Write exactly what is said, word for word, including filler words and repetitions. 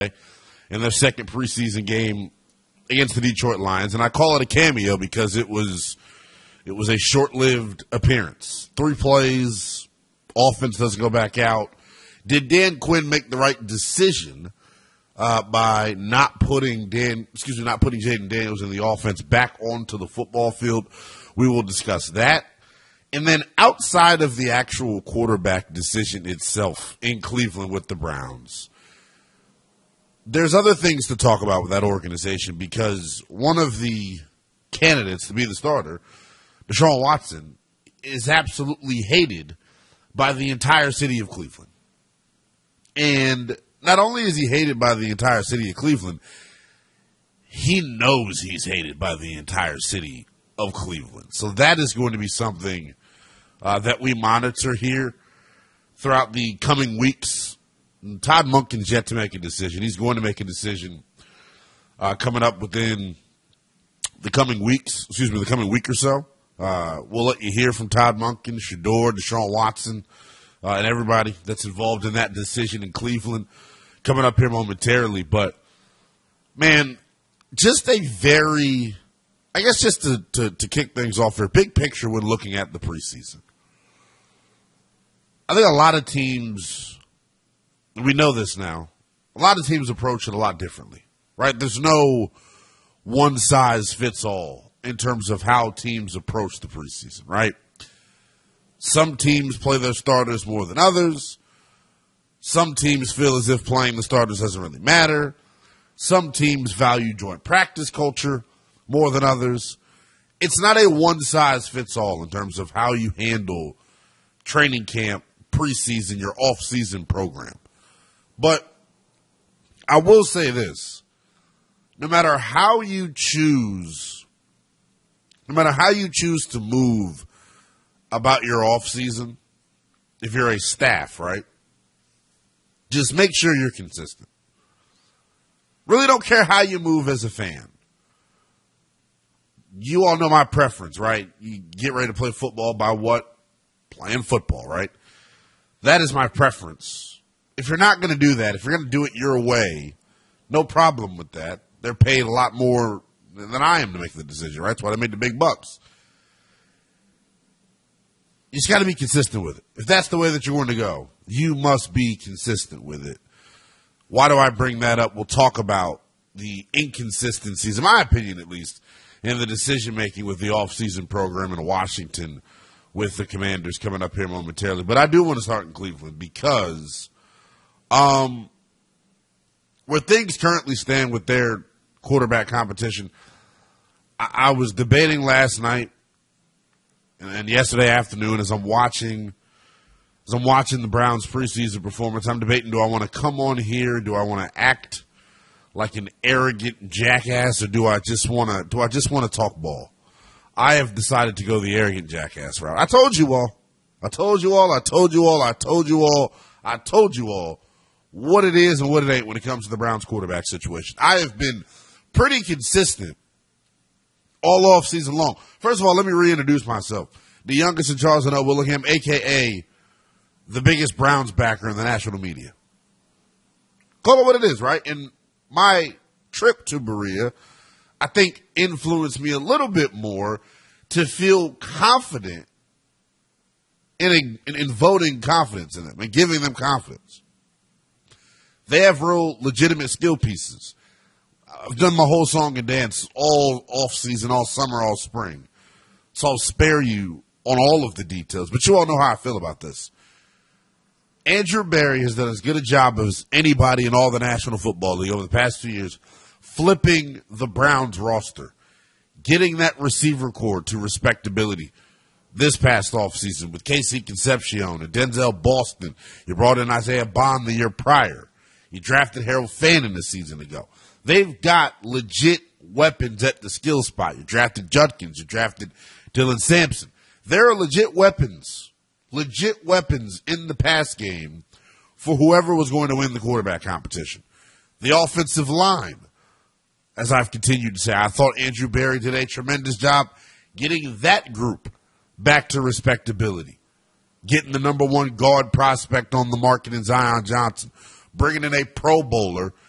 in their second preseason game against the Detroit Lions, and I call it a cameo because it was it was a short-lived appearance. Three plays, offense doesn't go back out. Did Dan Quinn make the right decision uh, by not putting Dan, excuse me, not putting Jaden Daniels in the offense back onto the football field? We will discuss that. And then outside of the actual quarterback decision itself in Cleveland with the Browns, there's other things to talk about with that organization because one of the candidates to be the starter, Deshaun Watson, is absolutely hated by the entire city of Cleveland. And not only is he hated by the entire city of Cleveland, he knows he's hated by the entire city of Cleveland. So that is going to be something uh, that we monitor here throughout the coming weeks. And Todd Monken's yet to make a decision. He's going to make a decision uh, coming up within the coming weeks, excuse me, the coming week or so. Uh, we'll let you hear from Todd Monken, Shedeur, Deshaun Watson, uh, and everybody that's involved in that decision in Cleveland coming up here momentarily. But, man, just a very, I guess just to, to, to kick things off here, big picture when looking at the preseason. I think a lot of teams, we know this now, a lot of teams approach it a lot differently, right? There's no one-size-fits-all in terms of how teams approach the preseason, right? Some teams play their starters more than others. Some teams feel as if playing the starters doesn't really matter. Some teams value joint practice culture more than others. It's not a one-size-fits-all in terms of how you handle training camp, preseason, your off-season program. But I will say this. No matter how you choose No matter how you choose to move about your offseason, if you're a staff, right, just make sure you're consistent. Really don't care how you move as a fan. You all know my preference, right? You get ready to play football by what? Playing football, right? That is my preference. If you're not going to do that, if you're going to do it your way, no problem with that. They're paid a lot more than I am to make the decision, right? That's why they made the big bucks. You just got to be consistent with it. If that's the way that you're going to go, you must be consistent with it. Why do I bring that up? We'll talk about the inconsistencies, in my opinion at least, in the decision-making with the offseason program in Washington with the Commanders coming up here momentarily. But I do want to start in Cleveland because um, where things currently stand with their quarterback competition, I, I was debating last night and, and yesterday afternoon as I'm watching as I'm watching the Browns preseason performance. I'm debating, do I want to come on here? Do I want to act like an arrogant jackass, or do I just want to do I just want to talk ball? I have decided to go the arrogant jackass route. I told you all. I told you all. I told you all. I told you all. I told you all what it is and what it ain't when it comes to the Browns quarterback situation. I have been pretty consistent all off season long. First of all, let me reintroduce myself. The youngest in Charles and L. Willingham, a k a the biggest Browns backer in the national media. Call it what it is, right? And my trip to Berea, I think, influenced me a little bit more to feel confident in, a, in, in voting confidence in them and giving them confidence. They have real legitimate skill pieces. I've done my whole song and dance all off season, all summer, all spring. So I'll spare you on all of the details, but you all know how I feel about this. Andrew Berry has done as good a job as anybody in all the National Football League over the past two years, flipping the Browns roster, getting that receiver core to respectability this past offseason with Casey Concepcion and Denzel Boston. You brought in Isaiah Bond the year prior. You drafted Harold Fannin a season ago. They've got legit weapons at the skill spot. You drafted Judkins. You drafted Dylan Sampson. There are legit weapons, legit weapons in the pass game for whoever was going to win the quarterback competition. The offensive line, as I've continued to say, I thought Andrew Berry did a tremendous job getting that group back to respectability, getting the number one guard prospect on the market in Zion Johnson, bringing in a Pro Bowler